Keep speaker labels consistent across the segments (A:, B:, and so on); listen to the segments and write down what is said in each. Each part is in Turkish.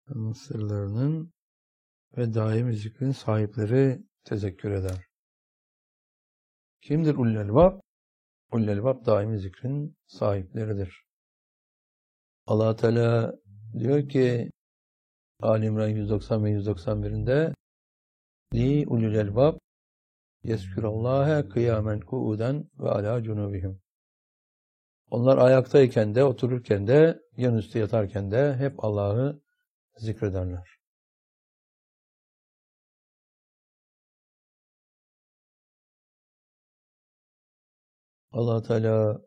A: sırlarının ve daimi zikrin sahipleri tezekkür eder. Kimdir ulul elbab? Ulul elbab daimi zikrin sahipleridir. Allah Teala diyor ki Ali İmran 190 ve 191'inde li ulul elbab yezkurallâhe kıyamen ku'uden ve alâ cunubihim. Onlar ayaktayken de, otururken de, yanüstü yatarken de hep Allah'ı zikrederler. Allah Teala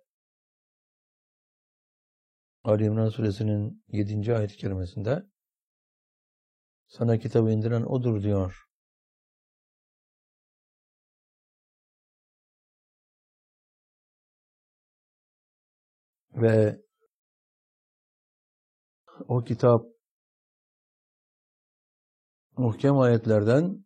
A: Ali İmran suresinin 7. ayet-i kerimesinde sana kitabı indiren odur diyor. Ve o kitap muhkem ayetlerden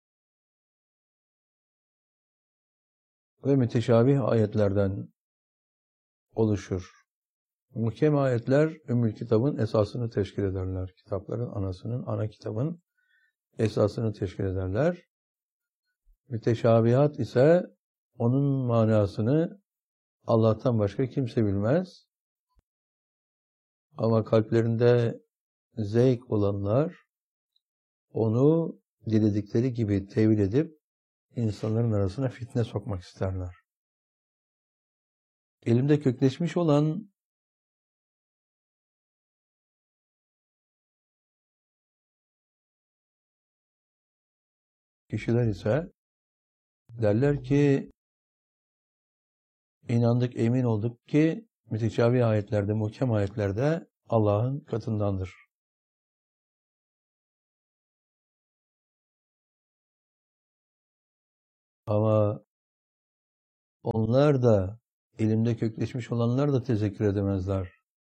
A: ve müteşabih ayetlerden oluşur. Muhkem ayetler Ümmül Kitab'ın esasını teşkil ederler. Kitapların ana kitabın esasını teşkil ederler. Müteşabihat ise onun manasını Allah'tan başka kimse bilmez. Ama kalplerinde zevk olanlar onu diledikleri gibi tevil edip insanların arasına fitne sokmak isterler. İlimde kökleşmiş olan kişiler ise derler ki inandık, emin olduk ki müteşabih ayetlerde, muhkem ayetlerde Allah'ın katındandır. Ama onlar da, ilimde kökleşmiş olanlar da tezekkür edemezler.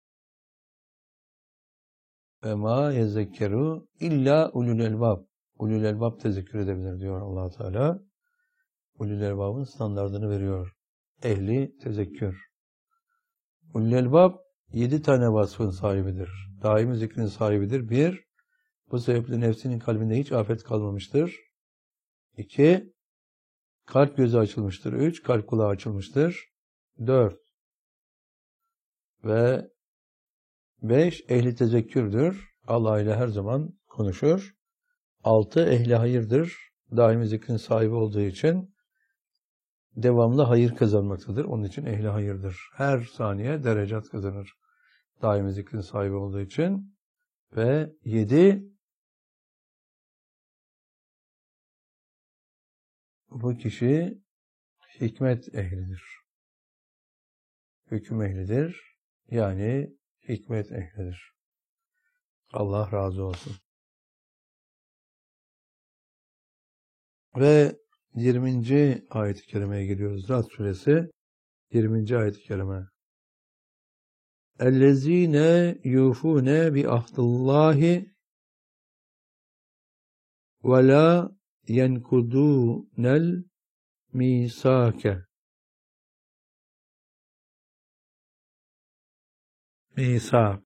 A: Ve ma yezekkeru illa ulul elbab. Ulul elbab tezekkür edebilir diyor Allah Teala. Ulul elbabın standardını veriyor. Ehli tezekkür. Ulul elbab 7 tane vasfın sahibidir. Daimi zikrin sahibidir. 1. Bu sebeple nefsinin kalbinde hiç afet kalmamıştır. 2. Kalp gözü açılmıştır. 3. Kalp kulağı açılmıştır. 4. Ve 5. Ehli tezekkürdür. Allah ile her zaman konuşur. 6. Ehli hayırdır. Daimi zikrin sahibi olduğu için devamlı hayır kazanmaktadır. Onun için ehli hayırdır. Her saniye derecat kazanır. Daimi zikrin sahibi olduğu için. Ve 7. Bu kişi hikmet ehlidir. Hüküm ehlidir. Yani hikmet ehlidir. Allah razı olsun. Ve 20. ayet-i kerimeye geliyoruz. Rad suresi 20. ayet-i kerime. Ellezine yufune bi ahdillahi ve la yenkudunel misake. Misak.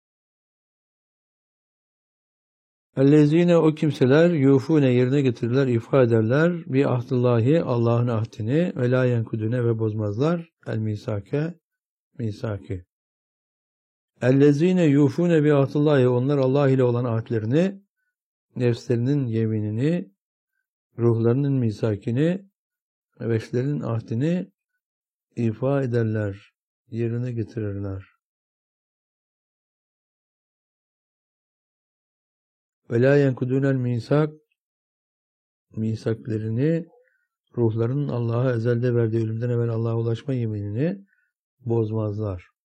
A: Ellezine o kimseler yufune yerine getirirler, ifa ederler bi ahdillahi Allah'ın ahdini ve la yenkudune ve bozmazlar el misake misaki. Ellezine yufune bi ahdillahi onlar Allah ile olan ahdlerini, nefslerinin yeminini, ruhlarının misakini, nefslerinin ahdini ifa ederler, yerine getirirler. Ve la yenkudunel misak misaklerini, ruhlarının Allah'a ezelde verdiği ölümden evvel Allah'a ulaşma yeminini bozmazlar.